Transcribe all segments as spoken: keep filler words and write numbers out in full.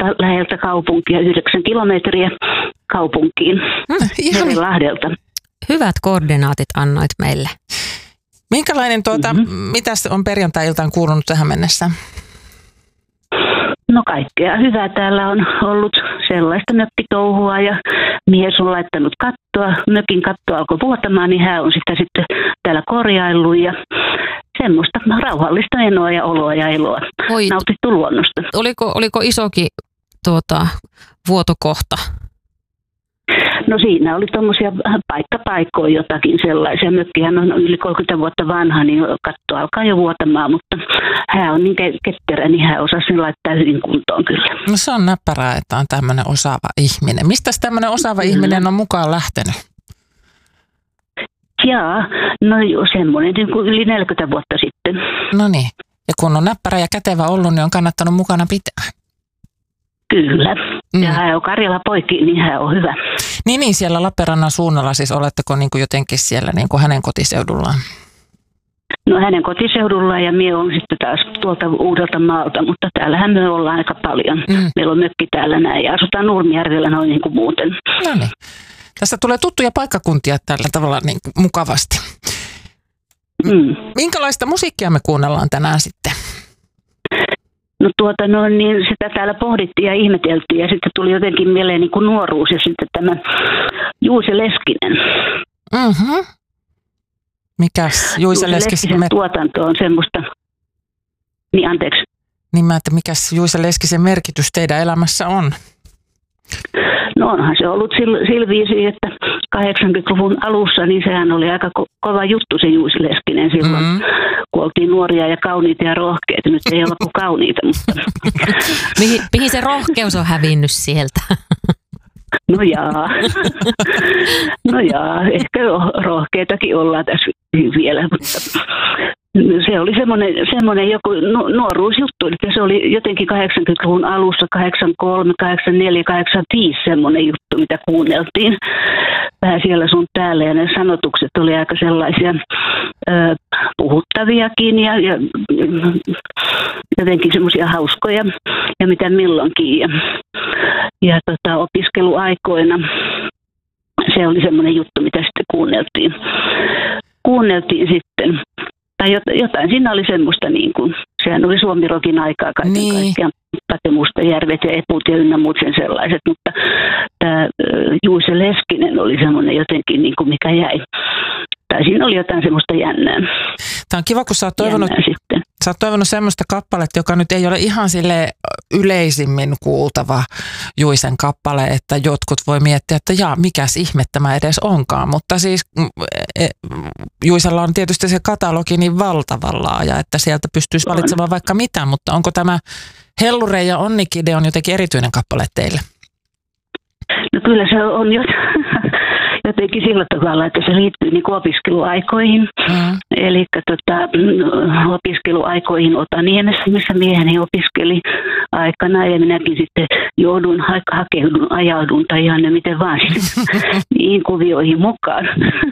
läheltä kaupunkia, yhdeksän kilometriä kaupunkiin mm, Lahdelta. Hyvät koordinaatit annoit meille. Minkälainen, tuota, mm-hmm. mitäs on perjantai-iltaan kuulunut tähän mennessä? No kaikkea hyvää täällä on ollut, sellaista mökkitouhua ja mies on laittanut kattoa. Mökin katto alkoi vuotamaan, niin hän on sitä sitten täällä korjaillut ja semmoista rauhallista enoa ja oloa ja eloa. Oi, nautittu luonnosta. Oliko, oliko isokin tuota, vuotokohta? No siinä oli tuommoisia paikkapaikkoja jotakin sellaisia. Mökkihän on yli kolmekymmentä vuotta vanha, niin katto alkaa jo vuotamaan, mutta hän on niin ketterä, niin hän osasi sen laittaa hyvin kuntoon kyllä. No se on näppärää, että on tämmöinen osaava ihminen. Mistäs tämmöinen osaava mm. ihminen on mukaan lähtenyt? Jaa, no semmoinen niin kuin yli neljäkymmentä vuotta sitten. No niin, ja kun on näppärä ja kätevä ollut, niin on kannattanut mukana pitää. Kyllä. Mm. Ja hän on Karjala poikki, niin hän on hyvä. Niin, niin siellä Lappeenrannan suunnalla siis oletteko niin kuin jotenkin siellä niin kuin hänen kotiseudullaan? No hänen kotiseudullaan ja minä olen sitten taas tuolta Uudelta maalta, mutta täällähän me ollaan aika paljon. Mm. Meillä on mökki täällä näin ja asutaan Nurmijärvellä noin niin kuin muuten. No niin. Tässä tulee tuttuja paikkakuntia tällä tavalla niin kuin mukavasti. Mm. Minkälaista musiikkia me kuunnellaan tänään sitten? No tuota no niin sitä täällä pohdittiin ja ihmeteltiin ja sitten tuli jotenkin mieleen niin kuin nuoruus ja sitten tämä Juise Leskinen. Mhm. Mikäs Juise, Juise Leskisen mer- tuotanto on semmoista, niin anteeksi. Niin mä että mikäs Juise Leskisen merkitys teidän elämässä on? No onhan se ollut sillä viisi, että kahdeksankymmentäluvun alussa, niin sehän oli aika ko- kova juttu se Juise Leskinen silloin, mm-hmm. kun oltiin nuoria ja kauniita ja rohkeita. Nyt ei olla kuin kauniita, mutta... mihin, mihin se rohkeus on hävinnyt sieltä? No jaa. No jaa, ehkä rohkeitakin ollaan tässä vielä, mutta... Se oli semmoinen, semmoinen joku nuoruusjuttu, että se oli jotenkin kahdeksankymmentäluvun alussa, kahdeksankymmentäkolme, kahdeksankymmentäneljä, kahdeksankymmentäviisi semmoinen juttu, mitä kuunneltiin vähän siellä sun täällä. Ja ne sanotukset oli aika sellaisia ö, puhuttaviakin ja, ja jotenkin semmoisia hauskoja ja mitä milloinkin. Ja, ja tota, opiskeluaikoina se oli semmoinen juttu, mitä sitten kuunneltiin. Kuunneltiin sitten. Tai jotain, siinä oli semmoista niin kuin, sehän oli Suomi-rokin aikaa kaiken niin. kaikkiaan, Pate Mustajärvet ja Eput ja ynnä muut sen sellaiset, mutta tämä Juise Leskinen oli semmoinen jotenkin, niin kuin mikä jäi. Tai siinä oli jotain semmoista jännää. Tämä on kiva, kun sä oot toivonut, sä oot toivonut semmoista kappaletta, joka nyt ei ole ihan sille yleisimmin kuultava Juisen kappale, että jotkut voi miettiä, että jaa, mikäs ihme tämä edes onkaan. Mutta siis Juisella on tietysti se katalogi niin valtavan laaja, että sieltä pystyisi valitsemaan vaikka mitä, mutta onko tämä Hellure ja Onnikide on jotenkin erityinen kappale teille? No kyllä se on jotain. Jotenkin sillä tavalla, että se liittyy niin kuin opiskeluaikoihin. Mm. Eli tota, opiskeluaikoihin Otaniemessä, missä mieheni opiskeli aikana. Ja minäkin sitten joudun, hakeudun, ajaudun tai ihan ne miten vaan niihin kuvioihin mukaan.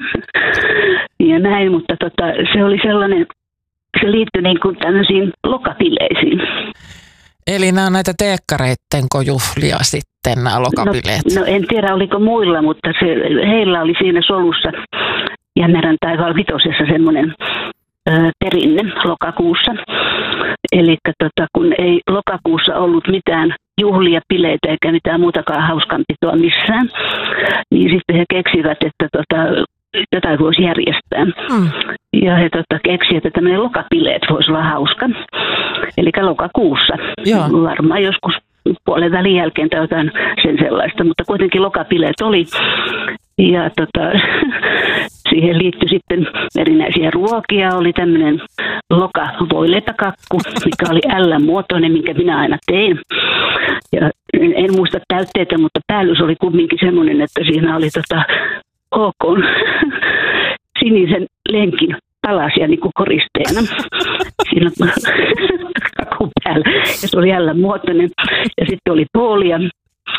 Ja näin, mutta tota, se oli sellainen, se liittyi niin kuin tämmöisiin lokapileisiin. Eli nämä on näitä teekkareittenko juhlia sitten, nämä lokabileet? No, no en tiedä, oliko muilla, mutta se, heillä oli siinä solussa Jännärän taivaalla vitosessa semmoinen ö, perinne lokakuussa. Eli tota, kun ei lokakuussa ollut mitään juhlia, bileitä eikä mitään muutakaan hauskanpitoa missään, niin sitten he keksivät, että tota, jotain voisi järjestää. Mm. Ja he tota, keksivät, että tämmöinen lokabileet voisi olla hauska. Eli lokakuussa. Joo. Varmaan joskus puolen välin jälkeen tai jotain sen sellaista, mutta kuitenkin lokabileet oli. Ja tota, siihen liittyi sitten erinäisiä ruokia. Oli tämmöinen loka voileipäkakku, mikä oli L-muotoinen, minkä minä aina tein. Ja en, en muista täytteitä, mutta päällys oli kumminkin semmoinen, että siinä oli tota H K:n sinisen lenkin palasia niin kuin koristeena siinä kakun päällä. Ja se oli L-muotoinen. Ja sitten oli poolia.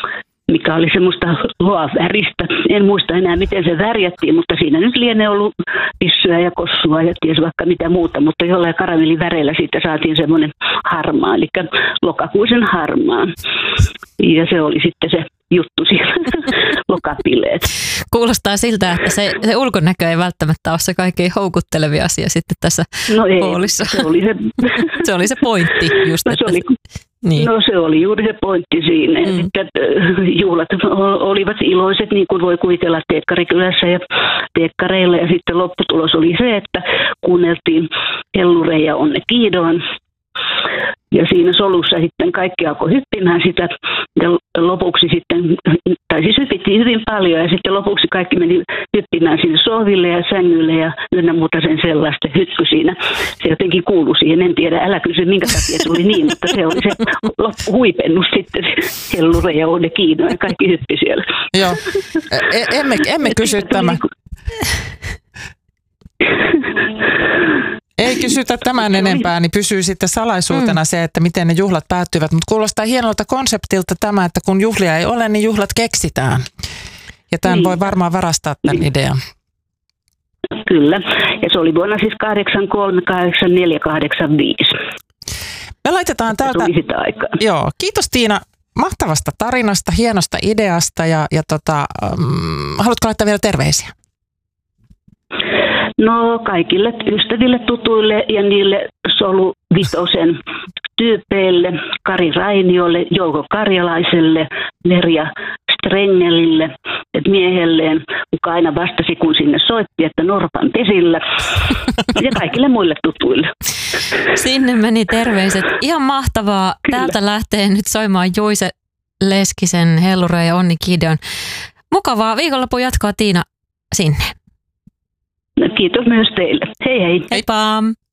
mikä oli semmoista loaväristä. En muista enää, miten se värjättiin, mutta siinä nyt lienee ollut pissyä ja kossua ja ties vaikka mitä muuta, mutta jollain karamelliväreillä siitä saatiin semmoinen harmaa, eli lokakuisen harmaa. Ja se oli sitten se juttu siellä, lokapileet. Kuulostaa siltä, että se, se ulkonäkö ei välttämättä ole se kaikkein houkuttelevin asia sitten tässä no ei, poolissa. Se oli se, se oli se pointti just. No se, oli, niin. no se oli juuri se pointti siinä. Mm. Että juhlat olivat iloiset, niin kuin voi kuvitella teekkarikylässä ja teekkareilla. Ja sitten lopputulos oli se, että kuunneltiin Hellureja Onne Kiidoon. Ja siinä solussa sitten kaikki alkoi hyppimään sitä ja lopuksi sitten, tai siis hypittiin hyvin paljon ja sitten lopuksi kaikki meni hyppimään sinne sohville ja sängylle ja ynnä muuta sen sellaista hyppy siinä. Se jotenkin kuului siihen, en tiedä, älä kysy minkä takia se oli niin, mutta se oli se huipennus sitten, Hellure ja Onne Kiino ja kaikki hyppi siellä. Joo, emme, emme kysy tämä. Ei kysytä tämän enempää, niin pysyy sitten salaisuutena mm. se, että miten ne juhlat päättyvät. Mutta kuulostaa hienolta konseptilta tämä, että kun juhlia ei ole, niin juhlat keksitään. Ja tämän niin. voi varmaan varastaa tämän niin. idean. Kyllä. Ja se oli vuonna siis kahdeksankymmentäkolme, kahdeksankymmentäneljä, kahdeksankymmentäviisi. Me laitetaan täältä. Joo, kiitos Tiina mahtavasta tarinasta, hienosta ideasta. Ja, ja tota, um, haluatko laittaa vielä terveisiä? No kaikille ystäville, tutuille ja niille Solu Vitosen tyypeille, Kari Rainiolle, Jouko Karjalaiselle, Merja Strengelille, että miehelleen, joka aina vastasi, kun sinne soitti, että Norpan pesillä, ja kaikille muille tutuille. Sinne meni terveiset. Ihan mahtavaa. Kyllä. Täältä lähtee nyt soimaan Juise Leskisen Hellure ja Onni Gideon. Mukavaa viikonlopun jatkoa Tiina sinne. Kiitos myös teille. Hei hei. Heippa.